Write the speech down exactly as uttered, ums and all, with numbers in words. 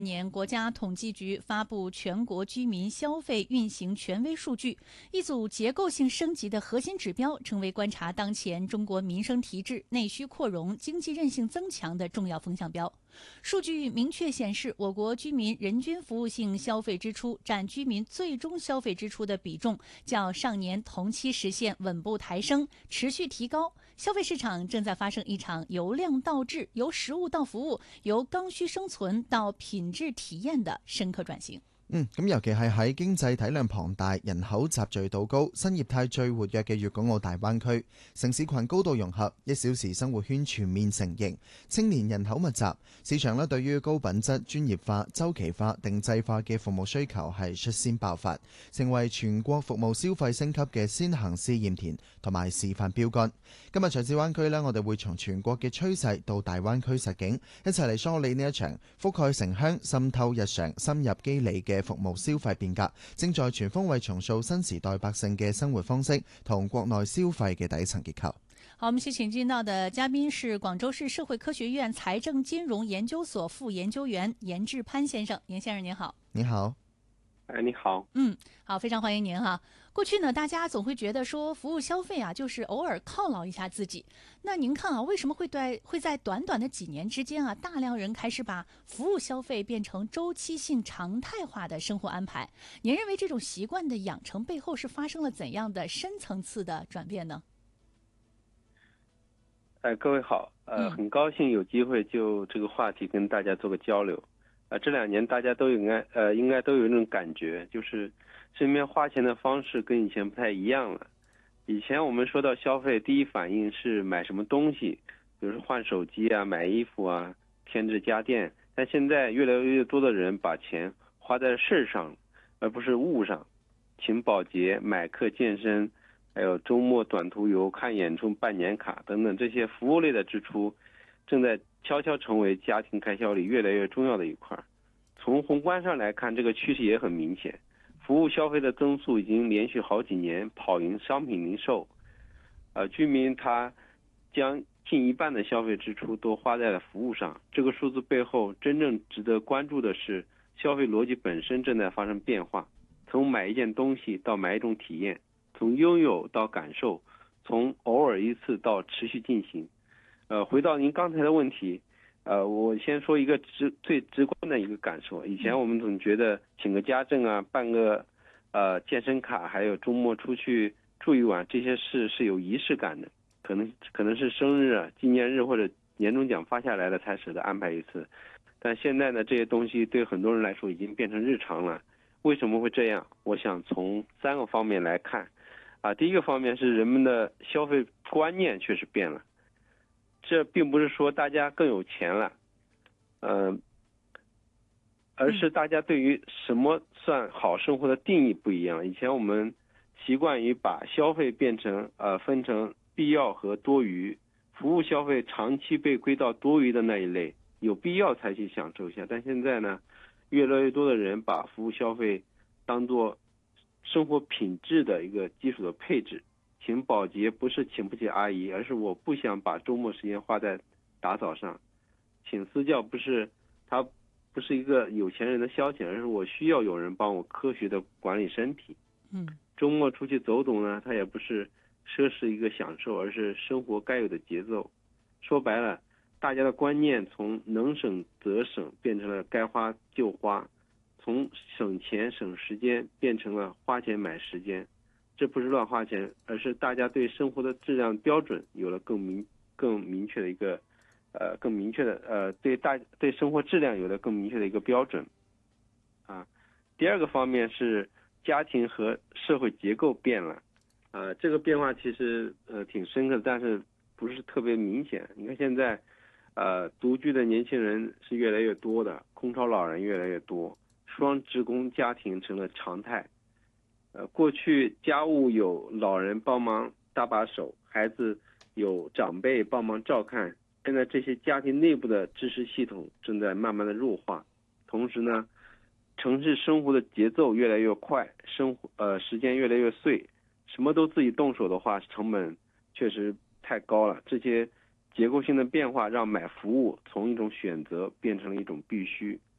年国家统计局发布全国居民消费运行权威数据，一组结构性升级的核心指标，成为观察当前中国民生提质、内需扩容、经济韧性增强的重要风向标。数据明确显示，我国居民人均服务性消费支出占居民最终消费支出的比重，较上年同期实现稳步抬升，持续提高。消费市場正在發生一場由量到質、由實物到服務、由剛需生存到品質體驗的深刻轉型。 嗯，咁尤其係喺經濟體量龐大、人口集聚度高、新業態最活躍嘅粵港澳大灣區，城市群高度融合，一小時生活圈全面成型，青年人口密集，市場咧對於高品質、專業化、週期化、定製化嘅服務需求係率先爆發，成為全國服務消費升級嘅先行試驗田同埋示範標杆。今日徐子灣區呢，我哋會從全國嘅趨勢到大灣區實景，一齊嚟梳理呢一場覆蓋城鄉、滲透日常、深入肌理嘅服務消費變革，正在全方位重塑新時代百姓嘅生活方式同國內消費嘅底層結構。 好，我們先請進到的嘉賓是廣州市社會科學院財政金融研究所副研究員嚴志潘先生。嚴先生您好。 你好。 哎，你好。 嗯，好，非常歡迎您哈。過去呢，大家總會覺得說服務消費啊，就是偶爾犒勞一下自己。那您看啊，為什麼會對會在短短的幾年之間啊，大量人開始把服務消費變成周期性常態化的生活安排？您認為這種習慣的養成背後是發生了怎樣的深層次的轉變呢？ 呃，各位好，呃，很高興有機會就這個話題跟大家做個交流。呃，這兩年大家都應該呃應該都有那種感覺，就是身邊花錢的方式跟以前不太一樣了。以前我們說到消費，第一反應是買什麼東西，比如說換手機啊、買衣服啊、添置家電。但現在越來越多的人把錢花在事上，而不是物上，勤保潔、買課健身，還有周末短途遊、看演出、辦年卡等等這些服務類的支出，正在悄悄成為家庭開銷裏越來越重要的一塊。從宏觀上來看，這個趨勢也很明顯，服務消費的增速已經連續好幾年跑贏商品零售。呃，居民他將近一半的消費支出都花在了服務上，這個數字背後真正值得關注的是，消費邏輯本身正在發生變化，從買一件東西到買一種體驗，從擁有到感受，從偶爾一次到持續進行。呃，回到您剛才的問題，呃，我先說一個直最直觀的一個感受。以前我們總覺得請個家政啊，辦個呃健身卡，還有周末出去住一晚，這些事是有儀式感的。可能可能是生日啊、紀念日或者年終獎發下來了才捨得安排一次。但現在呢，這些東西對很多人來說已經變成日常了。為什麼會這樣？我想從三個方面來看。啊，第一個方面是人們的消費觀念確實變了。這並不是說大家更有錢了，呃，而是大家對於什麼算好生活的定義不一樣。以前我們習慣於把消費變成呃分成必要和多餘，服務消費長期被歸到多餘的那一類，有必要才去享受一下。但現在呢，越來越多的人把服務消費當作生活品質的一個基礎的配置。請保潔不是請不起阿姨，而是我不想把周末時間花在打掃上。請私教不是它不是一個有錢人的消遣，而是我需要有人幫我科學的管理身體。 嗯， 周末出去走走呢，它也不是奢侈一個享受，而是生活該有的節奏。說白了，大家的觀念從能省則省變成了該花就花，從省錢省時間變成了花錢買時間。這不是亂花錢，而是大家對生活的質量標準有了更明更明確的一個，呃，更明確的，呃，對大對生活質量有了更明確的一個標準。啊，第二個方面是家庭和社會結構變了，啊，這個變化其實呃挺深刻，但是不是特別明顯。你看現在，呃，獨居的年輕人是越來越多的，空巢老人越來越多，雙職工家庭成了常態。呃，過去家務有老人幫忙搭把手，孩子有長輩幫忙照看。現在這些家庭內部的支持系統正在慢慢的弱化。同時呢，城市生活的節奏越來越快，生活呃時間越來越碎，什麼都自己動手的話，成本確實太高了。這些結構性的變化讓買服務從一種選擇變成了一種必須。